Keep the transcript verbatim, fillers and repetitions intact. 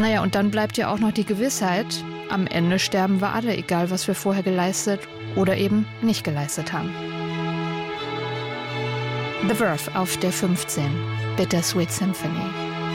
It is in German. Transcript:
Naja, und dann bleibt ja auch noch die Gewissheit, am Ende sterben wir alle, egal was wir vorher geleistet oder eben nicht geleistet haben. The Verve auf der fünfzehn, Bittersweet Symphony.